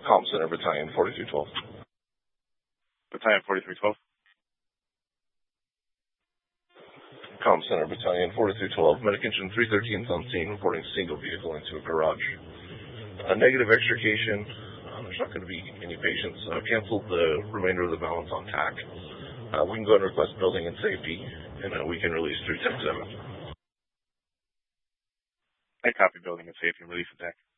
Comm Center, Battalion 4312. Battalion 4312. Comm Center, Battalion 4312. Medic Engine 313 is on scene, reporting single vehicle into a garage. Negative extrication. There's not going to be any patients. Canceled the remainder of the balance on TAC. We can go and request building and safety, and we can release 367. I copy building and safety and release attack.